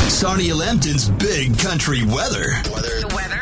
Sarnia Lambton's Big Country Weather. The weather?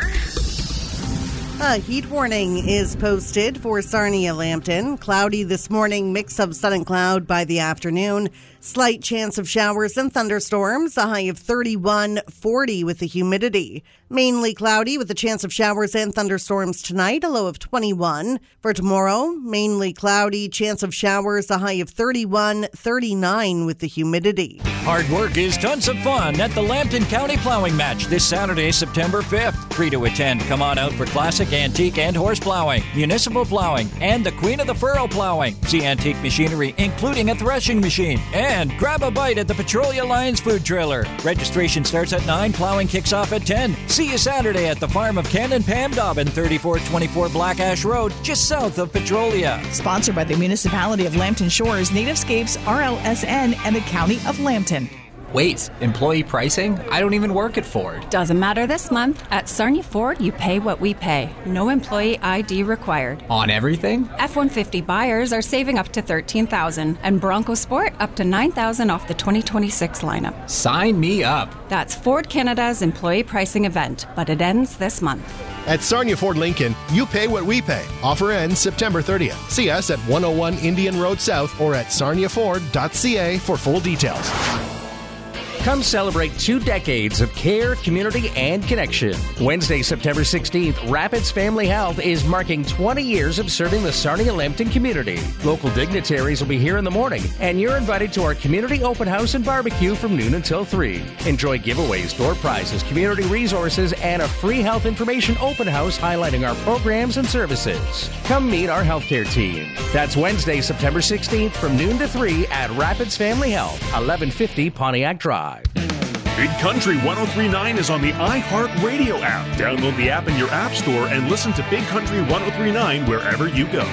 A heat warning is posted for Sarnia Lambton. Cloudy this morning, mix of sun and cloud by the afternoon. Slight chance of showers and thunderstorms, a high of 31, 40 with the humidity. Mainly cloudy with a chance of showers and thunderstorms tonight, a low of 21. For tomorrow, mainly cloudy, chance of showers, a high of 31, 39 with the humidity. Hard work is tons of fun at the Lambton County Plowing Match this Saturday, September 5th. Free to attend. Come on out for classic, antique, and horse plowing, municipal plowing, and the Queen of the Furrow plowing. See antique machinery, including a threshing machine. And grab a bite at the Petrolia Lions food trailer. Registration starts at 9, plowing kicks off at 10. See you Saturday at the farm of Ken and Pam Dobbin, 3424 Black Ash Road, just south of Petrolia. Sponsored by the Municipality of Lambton Shores, Nativescapes, RLSN, and the County of Lambton. Wait, employee pricing? I don't even work at Ford. Doesn't matter this month. At Sarnia Ford, you pay what we pay. No employee ID required. On everything? F-150 buyers are saving up to $13,000 and Bronco Sport up to $9,000 off the 2026 lineup. Sign me up. That's Ford Canada's employee pricing event, but it ends this month. At Sarnia Ford Lincoln, you pay what we pay. Offer ends September 30th. See us at 101 Indian Road South or at sarniaford.ca for full details. Come celebrate 2 decades of care, community, and connection. Wednesday, September 16th, Rapids Family Health is marking 20 years of serving the Sarnia Lambton community. Local dignitaries will be here in the morning, and you're invited to our community open house and barbecue from noon until 3. Enjoy giveaways, door prizes, community resources, and a free health information open house highlighting our programs and services. Come meet our healthcare team. That's Wednesday, September 16th from noon to 3 at Rapids Family Health, 1150 Pontiac Drive. Big Country 103.9 is on the iHeartRadio app. Download the app in your app store and listen to Big Country 103.9 wherever you go.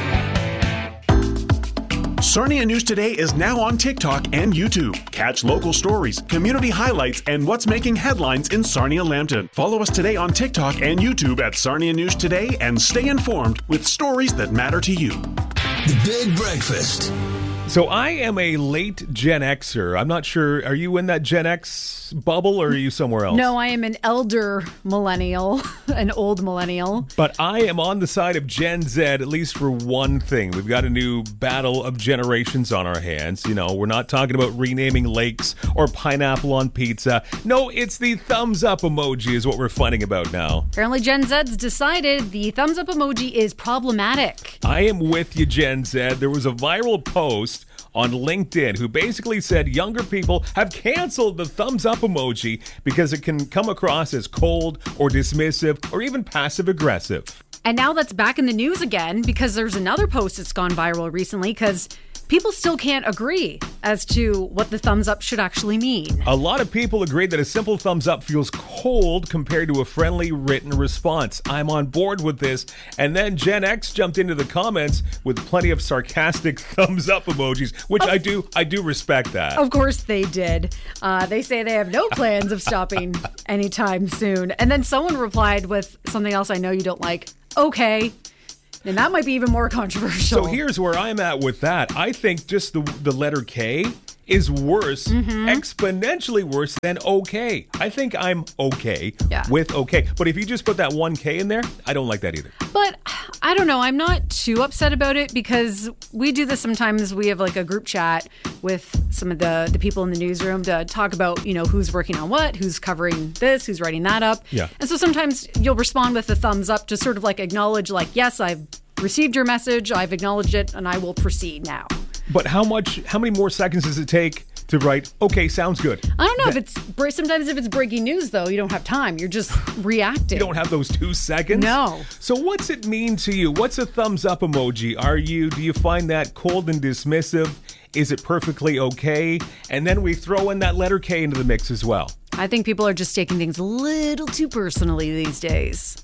Sarnia News Today is now on TikTok and YouTube. Catch local stories, community highlights, and what's making headlines in Sarnia Lambton. Follow us today on TikTok and YouTube at Sarnia News Today and stay informed with stories that matter to you. The Big Breakfast. So I am a late Gen Xer. I'm not sure, are you in that Gen X bubble or are you somewhere else? No, I am an elder millennial, an old millennial. But I am on the side of Gen Z, at least for one thing. We've got a new battle of generations on our hands. You know, we're not talking about renaming lakes or pineapple on pizza. No, it's the thumbs up emoji is what we're fighting about now. Apparently Gen Z's decided the thumbs up emoji is problematic. I am with you, Gen Z. There was a viral post on LinkedIn who basically said younger people have canceled the thumbs up emoji because it can come across as cold or dismissive or even passive aggressive. And now that's back in the news again because there's another post that's gone viral recently because people still can't agree as to what the thumbs up should actually mean. A lot of people agree that a simple thumbs up feels cold compared to a friendly written response. I'm on board with this. And then Gen X jumped into the comments with plenty of sarcastic thumbs up emojis, which I do respect that. Of course they did. They say they have no plans of stopping anytime soon. And then someone replied with something else I know you don't like. Okay. And that might be even more controversial. So here's where I'm at with that. I think just the letter K is worse, exponentially worse than okay. I think I'm okay with okay. But if you just put that one K in there, I don't like that either. But I don't know. I'm not too upset about it because we do this sometimes. We have like a group chat with some of the people in the newsroom to talk about, you know, who's working on what, who's covering this, who's writing that up. Yeah. And so sometimes you'll respond with a thumbs up to sort of like acknowledge like, yes, I've received your message, I've acknowledged it, and I will proceed now. But how many more seconds does it take to write, okay, sounds good? I don't know sometimes if it's breaking news, though, you don't have time. You're just reacting. You don't have those 2 seconds? No. So what's it mean to you? What's a thumbs up emoji? Do you find that cold and dismissive? Is it perfectly okay? And then we throw in that letter K into the mix as well. I think people are just taking things a little too personally these days.